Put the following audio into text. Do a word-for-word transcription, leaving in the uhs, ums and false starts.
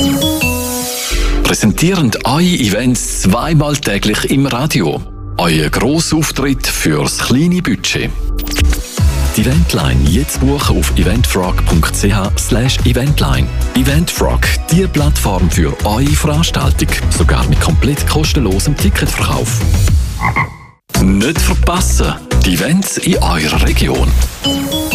Präsentierend eure Events zweimal täglich im Radio. Euer Grossauftritt fürs kleine Budget. Die Eventline jetzt buchen auf eventfrog.ch slash eventline. Eventfrog, die Plattform für eure Veranstaltung. Sogar mit komplett kostenlosem Ticketverkauf. Nicht verpassen, die Events in eurer Region.